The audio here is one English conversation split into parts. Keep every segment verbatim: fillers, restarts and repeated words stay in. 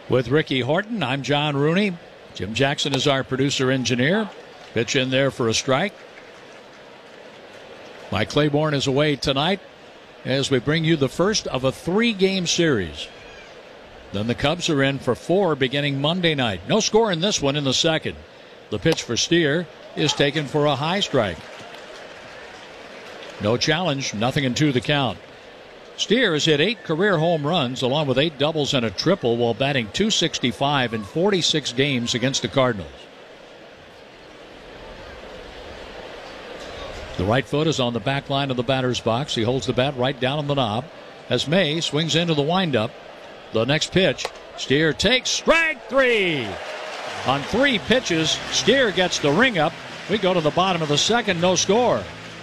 With Ricky Horton, I'm John Rooney. Jim Jackson is our producer-engineer. Pitch in there for a strike. Mike Claiborne is away tonight as we bring you the first of a three-game series. Then the Cubs are in for four beginning Monday night. No score in this one in the second. The pitch for Steer is taken for a high strike. No challenge, nothing in two the count. Steer has hit eight career home runs along with eight doubles and a triple while batting two sixty-five in forty-six games against the Cardinals. The right foot is on the back line of the batter's box. He holds the bat right down on the knob as May swings into the windup. The next pitch, Steer takes strike three. On three pitches, Steer gets the ring up. We go to the bottom of the second, no score.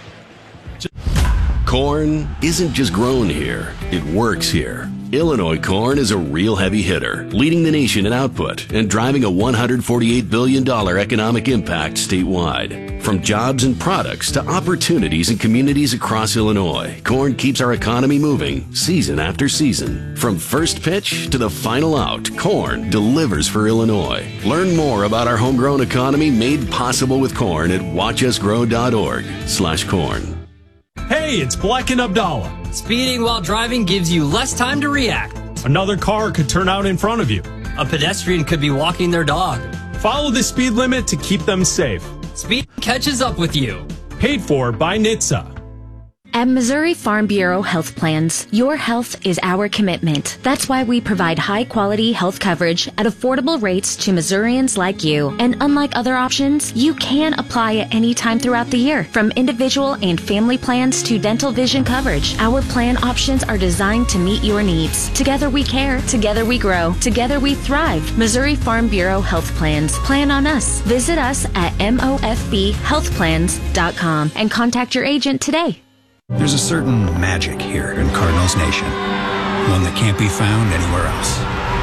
Corn isn't just grown here, it works here. Illinois corn is a real heavy hitter, leading the nation in output and driving a one hundred forty-eight billion dollars economic impact statewide. From jobs and products to opportunities in communities across Illinois, corn keeps our economy moving season after season. From first pitch to the final out, corn delivers for Illinois. Learn more about our homegrown economy made possible with corn at watch us grow dot org slash corn. Hey, it's Black and Abdallah. Speeding while driving gives you less time to react. Another car could turn out in front of you. A pedestrian could be walking their dog. Follow the speed limit to keep them safe. Speed catches up with you. Paid for by N H T S A. At Missouri Farm Bureau Health Plans, your health is our commitment. That's why we provide high-quality health coverage at affordable rates to Missourians like you. And unlike other options, you can apply at any time throughout the year. From individual and family plans to dental vision coverage, our plan options are designed to meet your needs. Together we care, together we grow, together we thrive. Missouri Farm Bureau Health Plans. Plan on us. Visit us at M O F B health plans dot com and contact your agent today. There's a certain magic here in Cardinals Nation, one that can't be found anywhere else.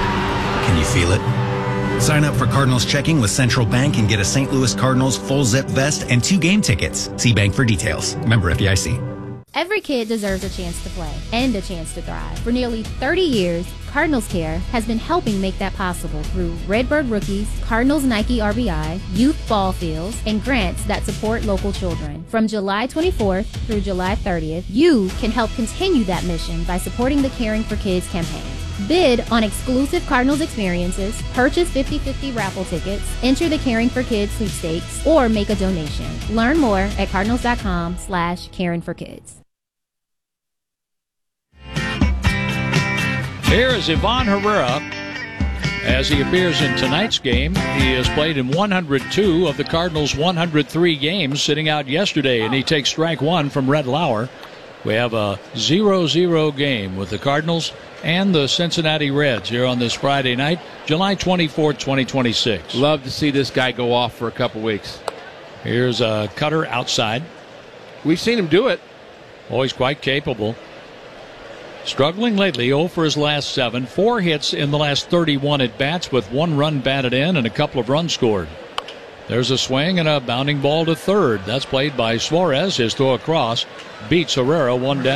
Can you feel it? Sign up for Cardinals checking with Central Bank and get a Saint Louis Cardinals full zip vest and two game tickets. See Bank for details. Member F D I C. Every kid deserves a chance to play and a chance to thrive. For nearly thirty years, Cardinals Care has been helping make that possible through Redbird Rookies, Cardinals Nike R B I, youth ball fields, and grants that support local children. From July twenty-fourth through July thirtieth, you can help continue that mission by supporting the Caring for Kids campaign. Bid on exclusive Cardinals experiences, purchase fifty fifty raffle tickets, enter the Caring for Kids sweepstakes, or make a donation. Learn more at cardinals.com slash caring for kids. Here is Ivan Herrera as he appears in tonight's game. He has played in one hundred two of the Cardinals' one hundred three games, sitting out yesterday, and he takes strike one from Red Lauer. We have a zero zero game with the Cardinals and the Cincinnati Reds here on this Friday night, July twenty-fourth, twenty twenty-six. Love to see this guy go off for a couple weeks. Here's a cutter outside. We've seen him do it. Always quite capable. Struggling lately, oh for his last seven. Four hits in the last thirty-one at-bats with one run batted in and a couple of runs scored. There's a swing and a bounding ball to third. That's played by Suarez. His throw across beats Herrera one down.